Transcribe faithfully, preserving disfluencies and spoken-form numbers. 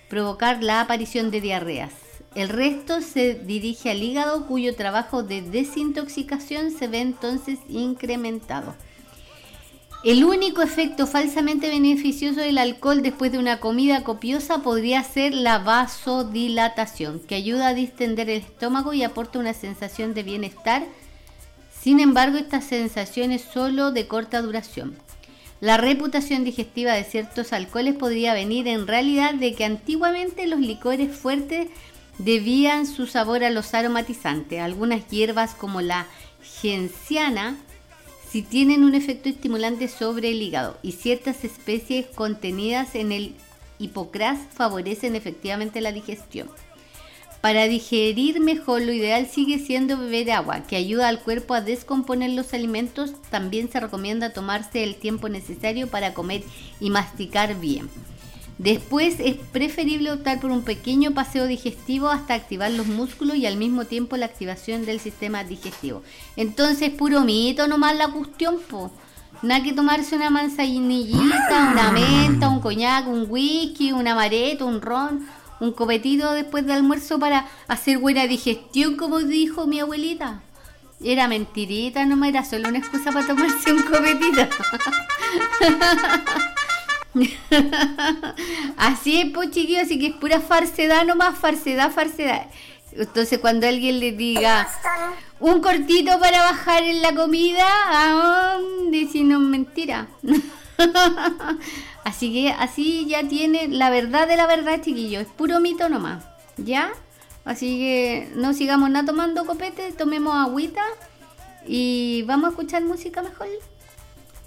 provocar la aparición de diarreas. El resto se dirige al hígado, cuyo trabajo de desintoxicación se ve entonces incrementado. El único efecto falsamente beneficioso del alcohol después de una comida copiosa podría ser la vasodilatación, que ayuda a distender el estómago y aporta una sensación de bienestar. Sin embargo, esta sensación es solo de corta duración. La reputación digestiva de ciertos alcoholes podría venir en realidad de que antiguamente los licores fuertes debían su sabor a los aromatizantes. Algunas hierbas como la genciana sí tienen un efecto estimulante sobre el hígado, y ciertas especies contenidas en el hipocras favorecen efectivamente la digestión. Para digerir mejor, lo ideal sigue siendo beber agua, que ayuda al cuerpo a descomponer los alimentos. También se recomienda tomarse el tiempo necesario para comer y masticar bien. Después es preferible optar por un pequeño paseo digestivo hasta activar los músculos y al mismo tiempo la activación del sistema digestivo. Entonces, puro mito nomás la cuestión, po. Nada que tomarse una manzanillita, una menta, un coñac, un whisky, un amaretto, un ron, un copetito después del almuerzo para hacer buena digestión, como dijo mi abuelita. Era mentirita, no era solo una excusa para tomarse un copetito. Así es, pues, chiquillos, así que es pura falsedad nomás, falsedad, falsedad. Entonces, cuando alguien le diga un cortito para bajar en la comida, ah, decir no, mentira. Así que así ya tiene la verdad de la verdad, chiquillos, es puro mito nomás, ¿ya? Así que no sigamos nada tomando copete, tomemos agüita y vamos a escuchar música mejor.